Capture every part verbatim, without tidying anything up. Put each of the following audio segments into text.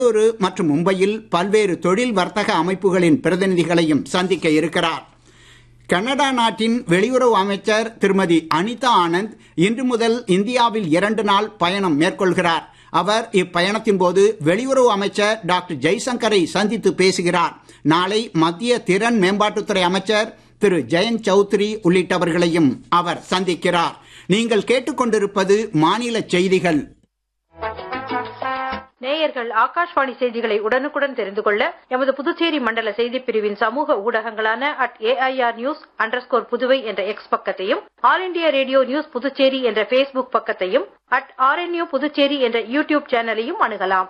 மற்றும் மும்பையில் பல்வேறு தொழில் வர்த்தக அமைப்புகளின் பிரதிநிதிகளையும் சந்திக்க இருக்கிறார். கனடா நாட்டின் வெளியுறவு அமைச்சர் திருமதி அனிதா ஆனந்த் இன்று முதல் இந்தியாவில் இரண்டு நாள் பயணம் மேற்கொள்கிறார். அவர் இப்பயணத்தின் போது வெளியுறவு அமைச்சர் டாக்டர் ஜெய்சங்கரை சந்தித்து பேசுகிறார். நாளை மத்திய திறன் மேம்பாட்டுத்துறை அமைச்சர் திரு ஜெயந்த் சௌத்ரி உள்ளிட்டவர்களையும் அவர் சந்திக்கிறார். நீங்கள் கேட்டுக்கொண்டிருப்பது மாநில செய்திகள். நேயர்கள் ஆகாஷ்வாணி செய்திகளை உடனுக்குடன் தெரிந்து கொள்ள எமது புதுச்சேரி மண்டல செய்திப் பிரிவின் சமூக ஊடகங்களான at AIR news underscore Puduvai என்ற எக்ஸ் பக்கத்தையும், all India radio news Puducherry என்ற பேஸ்புக் பக்கத்தையும், அட் ஆர்என்யூ புதுச்சேரி என்ற யூடியூப் சேனலையும் அணுகலாம்.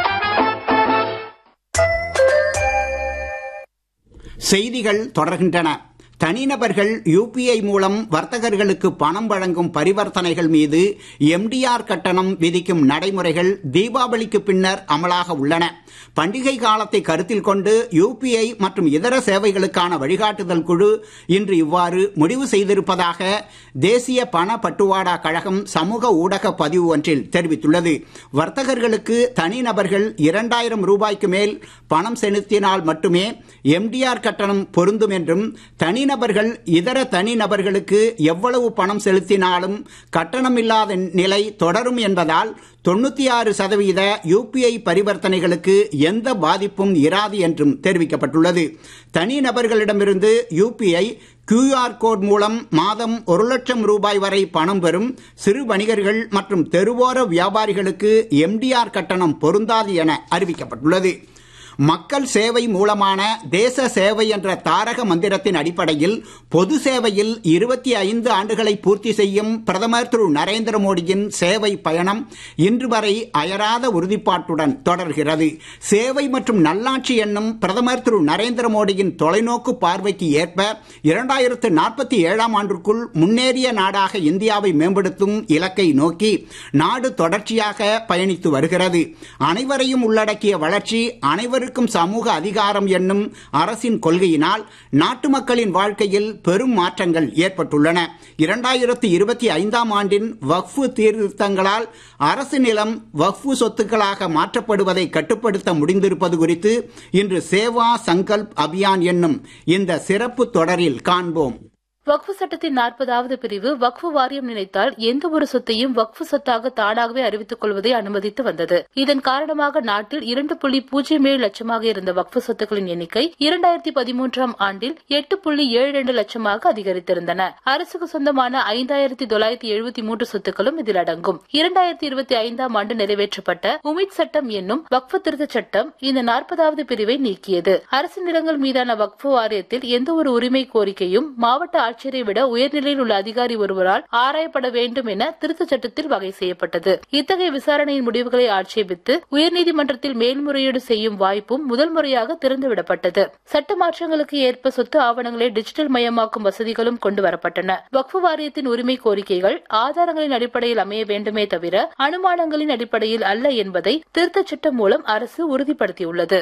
செய்திகள் தொடர்கின்றன. தனிநபர்கள் யூபிஐ மூலம் வர்த்தகர்களுக்கு பணம் வழங்கும் பரிவர்த்தனைகள் மீது எம்டிஆர் கட்டணம் விதிக்கும் நடைமுறைகள் தீபாவளிக்கு பின்னர் அமலாக உள்ளன. பண்டிகை காலத்தை கருத்தில் கொண்டு யூபிஐ மற்றும் இதர சேவைகளுக்கான வழிகாட்டுதல் குழு இன்று இவ்வாறு முடிவு செய்திருப்பதாக தேசிய பண பட்டுவாடா கழகம் சமூக ஊடக பதிவு ஒன்றில் தெரிவித்துள்ளது. வர்த்தகர்களுக்கு தனிநபர்கள் இரண்டாயிரம் ரூபாய்க்கு மேல் பணம் செலுத்தினால் மட்டுமே எம்டிஆர் கட்டணம் பொருந்தும் என்றும், தனிநபர்கள் இதர தனிநபர்களுக்கு எவ்வளவு பணம் செலுத்தினாலும் கட்டணமில்லாத நிலை தொடரும் என்பதால் தொண்ணூத்தி ஆறு சதவீத யூபிஐ பரிவர்த்தனைகளுக்கு எந்த பாதிப்பும் இராது என்றும் தெரிவிக்கப்பட்டுள்ளது. தனிநபர்களிடமிருந்து யூபிஐ கியூஆர் கோட் மூலம் மாதம் ஒரு லட்சம் ரூபாய் வரை பணம் பெறும் சிறு வணிகர்கள் மற்றும் தெருவோர வியாபாரிகளுக்கு எம்டிஆர் கட்டணம் பொருந்தாது என அறிவிக்கப்பட்டுள்ளது. மக்கள் சேவை மூலமான தேச சேவை என்ற தாரக மந்திரத்தின் அடிப்படையில் பொது சேவையில் இருபத்தி ஐந்து ஆண்டுகளை பூர்த்தி செய்யும் பிரதமர் திரு நரேந்திர மோடியின் சேவை பயணம் இன்று வரை அயராத உறுதிப்பாட்டுடன் தொடர்கிறது. சேவை மற்றும் நல்லாட்சி என்னும் பிரதமர் திரு நரேந்திர மோடியின் தொலைநோக்கு பார்வைக்கு ஏற்ப இரண்டாயிரத்து நாற்பத்தி ஏழாம் ஆண்டுக்குள் முன்னேறிய நாடாக இந்தியாவை மேம்படுத்தும் இலக்கை நோக்கி நாடு தொடர்ச்சியாக பயணித்து வருகிறது. அனைவரையும் உள்ளடக்கிய வளர்ச்சி, அனைவரும் சமூக அதிகாரம் என்னும் அரசின் கொள்கையினால் நாட்டு மக்களின் வாழ்க்கையில் பெரும் மாற்றங்கள் ஏற்பட்டுள்ளன. இரண்டாயிரத்தி இருபத்தி ஐந்தாம் ஆண்டின் வக்ஃபு சீர்திருத்தங்களால் அரசு நிலம் வக்ஃபு சொத்துக்களாக மாற்றப்படுவதை கட்டுப்படுத்த முடிந்திருப்பது குறித்து இன்று சேவா சங்கல்ப் அபியான் என்னும் இந்த சிறப்பு தொடரில் காண்போம். வக்ஃபு சட்டத்தின் நாற்பதாவது பிரிவு வக்ஃபு வாரியம் நினைத்தால் எந்த ஒரு சொத்தையும் வக்ஃபு சொத்தாக தானாகவே அறிவித்துக் கொள்வதை அனுமதித்து வந்தது. இதன் காரணமாக நாட்டில் இரண்டு புள்ளி பூஜ்ஜியம் ஏழு லட்சமாக இருந்த வக்ஃபு சொத்துக்களின் எண்ணிக்கை இரண்டாயிரத்தி பதிமூன்றாம் ஆண்டில் எட்டு புள்ளி ஏழு இரண்டு லட்சமாக அதிகரித்திருந்தன. அரசுக்கு சொந்தமான ஐந்தாயிரத்தி தொள்ளாயிரத்தி எழுபத்தி மூன்று சொத்துக்களும் இதில் அடங்கும். இரண்டாயிரத்தி இருபத்தி ஐந்தாம் ஆண்டு நிறைவேற்றப்பட்ட உமித் சட்டம் என்னும் வக்ஃபு திருத்த சட்டம் இந்த நாற்பதாவது பிரிவை நீக்கியது. அரசு நிலங்கள் மீதான வக்ஃபு வாரியத்தில் எந்த ஒரு உரிமை கோரிக்கையும் மாவட்ட ஆட்சியரை விட உயர்நிலையில் உள்ள அதிகாரி ஒருவரால் ஆராயப்பட வேண்டும் என திருத்த சட்டத்தில் வகை செய்யப்பட்டது. இத்தகைய விசாரணையின் முடிவுகளை ஆட்சேபித்து உயர்நீதிமன்றத்தில் மேல்முறையீடு செய்யும் வாய்ப்பும் முதல் முறையாக திறந்துவிடப்பட்டது. சட்ட மாற்றங்களுக்கு ஏற்ப சொத்து ஆவணங்களை டிஜிட்டல் மயமாக்கும் வசதிகளும் கொண்டு வரப்பட்டன. வக்ஃபு வாரியத்தின் உரிமை கோரிக்கைகள் ஆதாரங்களின் அடிப்படையில் அமைய வேண்டுமே தவிர அனுமானங்களின் அடிப்படையில் அல்ல என்பதை திருத்த சட்டம் மூலம் அரசு உறுதிப்படுத்தியுள்ளது.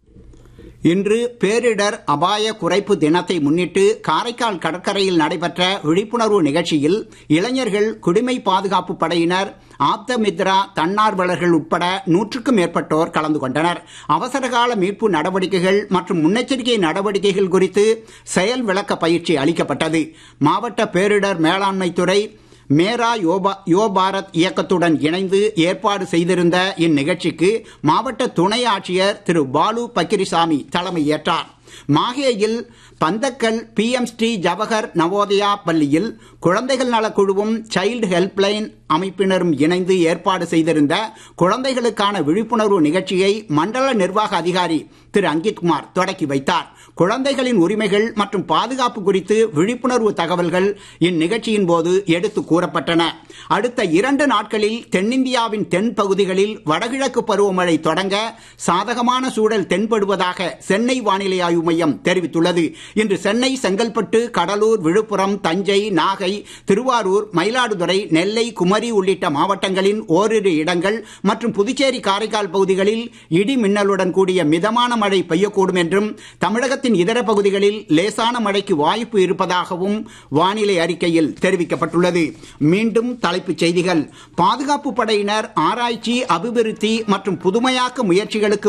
இன்று பேரிடர் அபாய குறைப்பு தினத்தை முன்னிட்டு காரைக்கால் கடற்கரையில் நடைபெற்ற விழிப்புணர்வு நிகழ்ச்சியில் இளைஞர்கள், குடிமை பாதுகாப்பு படையினர், ஆப்தமித்ரா தன்னார்வலர்கள் உட்பட நூற்றுக்கும் மேற்பட்டோர் கலந்து கொண்டனர். அவசரகால மீட்பு நடவடிக்கைகள் மற்றும் முன்னெச்சரிக்கை நடவடிக்கைகள் குறித்து செயல் விளக்க பயிற்சி அளிக்கப்பட்டது. மாவட்ட பேரிடர் மேலாண்மை துறை மேரா யோ பாரத் இயக்கத்துடன் இணைந்து ஏற்பாடு செய்திருந்த இந்நிகழ்ச்சிக்கு மாவட்ட துணை ஆட்சியர் திரு பாலு பக்கிரிசாமி தலைமையேற்றார். மாஹேயில் பந்தக்கல் பி எம் ஸ்ரீ ஜவஹர் நவோதயா பள்ளியில் குழந்தைகள் நலக்குழுவும் சைல்டு ஹெல்ப்லைன் அமைப்பினரும் இணைந்து ஏற்பாடு செய்திருந்த குழந்தைகளுக்கான விழிப்புணர்வு நிகழ்ச்சியை மண்டல நிர்வாக அதிகாரி திரு அங்கித்குமார் தொடக்கி வைத்தார். குழந்தைகளின் உரிமைகள் மற்றும் பாதுகாப்பு குறித்து விழிப்புணர்வு தகவல்கள் இந்நிகழ்ச்சியின் போது எடுத்து கூறப்பட்டன. அடுத்த இரண்டு நாட்களில் தென்னிந்தியாவின் தென் பகுதிகளில் வடகிழக்கு பருவமழை தொடங்க சாதகமான சூழல் தென்படுவதாக சென்னை வானிலை ஆய்வு மையம் தெரிவித்துள்ளது. இன்று சென்னை, செங்கல்பட்டு, கடலூர், விழுப்புரம், தஞ்சை, நாகை, திருவாரூர், மயிலாடுதுறை, நெல்லை, குமரி குமரி உள்ளிட்ட மாவட்டங்களின் ஓரிரு இடங்கள் மற்றும் புதுச்சேரி காரைக்கால் பகுதிகளில் இடி மின்னலுடன் கூடிய மிதமான மழை பெய்யக்கூடும் என்றும் தமிழகத்தின் இதர பகுதிகளில் லேசான மழைக்கு வாய்ப்பு இருப்பதாகவும் வானிலை அறிக்கையில் தெரிவிக்கப்பட்டுள்ளது. மீண்டும் தலைப்புச் செய்திகள். பாதுகாப்பு படையினர் ஆராய்ச்சி, அபிவிருத்தி மற்றும் புதுமையாக்க முயற்சிகளுக்கு